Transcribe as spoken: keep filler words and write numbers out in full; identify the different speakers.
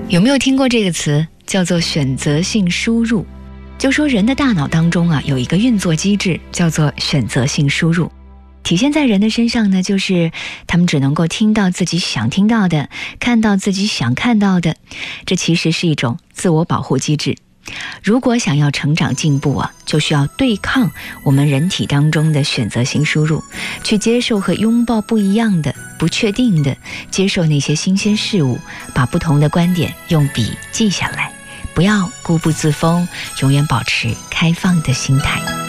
Speaker 1: 有没有听过这个词，叫做选择性输入？就说人的大脑当中啊，有一个运作机制叫做选择性输入，体现在人的身上呢，就是他们只能够听到自己想听到的，看到自己想看到的，这其实是一种自我保护机制。如果想要成长进步啊，就需要对抗我们人体当中的选择性输入，去接受和拥抱不一样的、不确定的，接受那些新鲜事物，把不同的观点用笔记下来，不要固步自封，永远保持开放的心态。